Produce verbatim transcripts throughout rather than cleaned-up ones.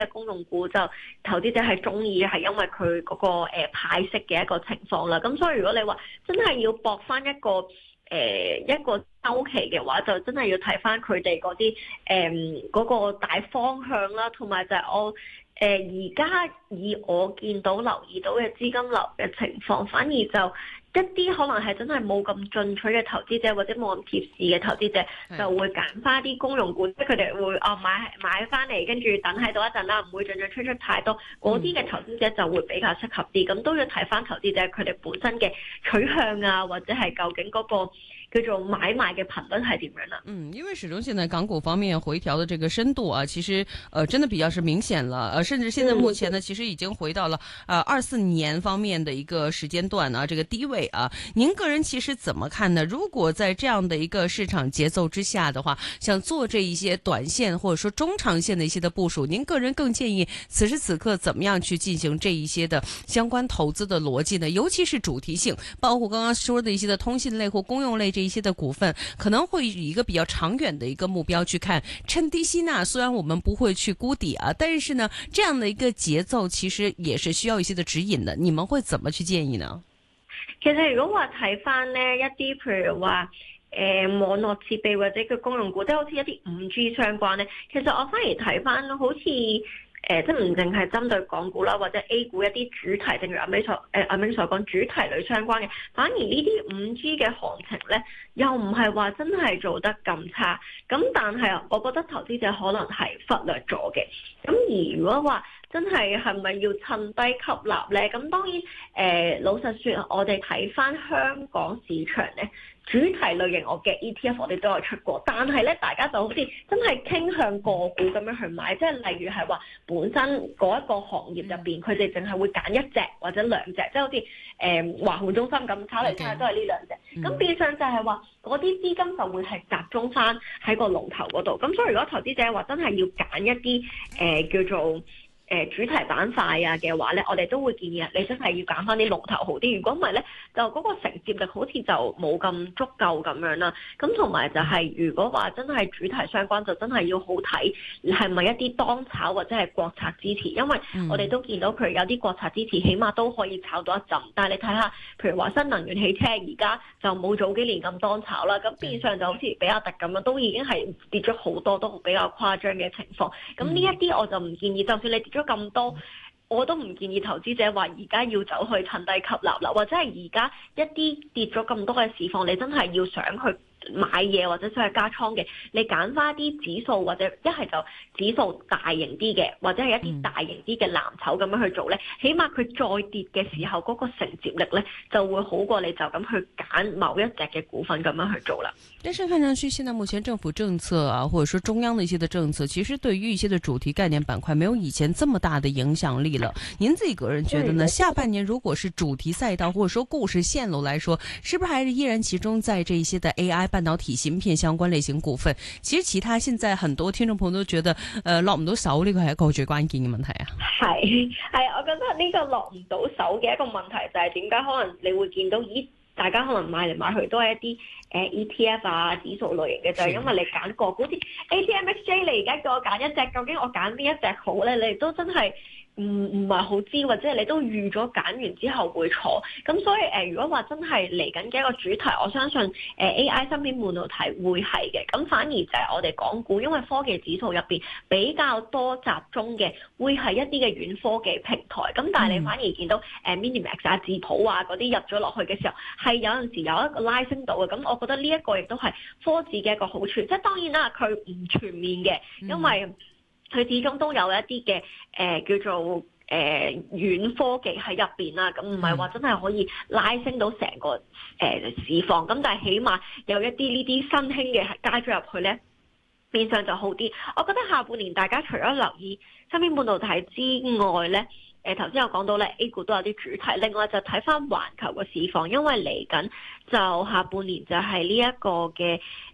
嘅公用股就投資者係中意，係因為佢嗰個誒派息嘅一個情況啦。咁所以如果你話真係要搏翻一個誒一個週期嘅話，就真係要睇翻佢哋嗰啲誒嗰個大方向啦，同埋就係我誒而家以我見到留意到嘅資金流嘅情況，反而就一啲可能係真係冇咁進取嘅投資者，或者冇咁貼市嘅投資者，就會揀翻啲公用股，即係佢哋會哦買買翻嚟，跟住等喺度一陣啦，唔會進進出出太多。嗰啲嘅投資者就會比較適合啲。咁都要睇翻投資者佢哋本身嘅取向啊，或者係究竟嗰個叫做買賣嘅頻率係點樣啦？ 嗯，因為始終現在港股方面回調的這個深度啊，其實呃真的比較是明顯了，呃甚至現在目前呢，其實已經回到了呃二四年方面的一個時間段啊，這個低位啊，您個人其實怎麼看呢？如果在這樣的一個市場節奏之下的話，想做這一些短線或者說中長線的一些的部署，您個人更建議此時此刻怎麼樣去進行這一些的相關投資的邏輯呢？尤其是主題性，包括剛剛說的一些的通信類或公用類這一些的股份，可能會以一個比較長遠的一個目標去看，趁低吸納。雖然我們不會去估底啊，但是呢，這樣的一個節奏其實也是需要一些的指引的。你們會怎麼去建議呢？ 其實如果話睇翻呢一啲，譬如話誒、呃、網絡設備或者嘅公用股，即係好似一啲五 G 相關呢，其實我反而睇翻好似。誒，即係唔淨係針對港股啦，或者 A 股一啲主題，正如阿美所誒阿美所講主題類相關嘅，反而呢啲五 G 嘅行情咧，又唔係話真係做得咁差。咁但係我覺得投資者可能係忽略咗嘅。咁而如果話真係係咪要趁低吸納咧？咁當然誒、呃，老實説，我哋睇翻香港市場咧。主題類型我嘅 E T F 我哋都有出過，但係咧大家就好似真係傾向個股咁樣去買，即係例如係話本身嗰一個行業入邊，佢哋淨係會揀一隻或者兩隻，即係好似誒華匯中心咁炒嚟炒去都係呢兩隻，咁、okay. 變相就係話嗰啲資金就會係集中翻喺個龍頭嗰度，咁所以如果投資者話真係要揀一啲誒、呃、叫做誒主題板塊啊嘅話咧，我哋都會建議你真係要揀翻啲龍頭好啲。如果唔係咧，就嗰個承接力好似就冇咁足夠咁樣啦。咁同埋就係、是、如果話真係主題相關，就真係要好睇係咪一啲當炒或者係國策支持。因為我哋都見到佢有啲國策支持，起碼都可以炒到一陣。但係你睇下，譬如話新能源汽車而家就冇早幾年咁當炒啦。咁變相就好似比亞迪咁樣，都已經係跌咗好多，都比較誇張嘅情況。咁呢一啲我就唔建議，就算你跌咗咁多，我都唔建議投資者話而家要走去趁低吸納啦，或者係而家一啲跌咗咁多嘅市況，你真係要想去買嘢或者想去加倉嘅，你揀翻啲指數或者一係就指數大型啲嘅，或者係一啲大型啲嘅藍籌咁樣去做咧，起碼佢再跌嘅時候嗰個承接力咧就會好過你就咁去揀某一隻嘅股份咁樣去做啦。 但是看上去現在目前政府政策啊，或者說中央的一些的政策，其實對於一些的主題概念板塊沒有以前這麼大的影響力了。您自己個人覺得呢？下半年如果是主題賽道或者說故事線路來說，是不是還是依然集中在這一些的 A I 半導體芯片相關類型股份？其實其他現在很多聽眾朋友都覺得，呃，落唔到手呢個係一個最關鍵嘅問題啊。 係係，我覺得呢個落唔到手嘅一個問題就係點解可能你會見到，咦，大家可能買嚟買去都係一啲誒、呃、E T F 啊指數類型嘅，就係、是、因為你揀個股，好似 A T M X J， 你而家叫我揀一隻，究竟我揀邊一隻好咧？你哋都真係。唔唔係好知，或者你都預咗揀完之後會錯，咁所以誒、呃，如果話真係嚟緊嘅一個主題，我相信誒、呃、A I 芯片半導體會係嘅，咁反而就係我哋港股，因為科技指數入邊比較多集中嘅，會係一啲嘅軟科技平台，咁但係你反而見到誒、呃、Minimax 啊、智譜啊嗰啲入咗落去嘅時候，係有陣時有一個拉升到嘅，咁我覺得呢一個亦都係科指嘅一個好處，即係當然啦，佢唔全面嘅，因為佢始終都有一啲嘅誒叫做誒、呃、軟科技喺入邊啦，咁唔係話真係可以拉升到成個誒、呃、市況，咁但係起碼有一啲呢啲新興嘅加咗入去咧，變相就好啲。我覺得下半年大家除咗留意芯片半導體之外咧，誒頭先有講到咧 A 股都有啲主題，另外就睇翻環球嘅市況，因為嚟緊就下半年就係呢一個嘅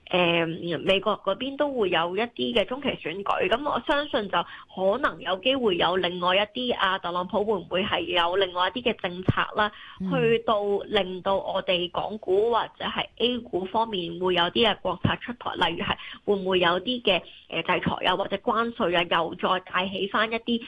誒美國嗰邊都會有一啲嘅中期選舉，咁我相信就可能有機會有另外一啲啊，特朗普會唔會係有另外一啲嘅政策啦，嗯、去到令到我哋港股或者係 A 股方面會有啲嘅國策出台，例如係會唔會有啲嘅誒制裁啊或者關稅啊，又再帶起翻一啲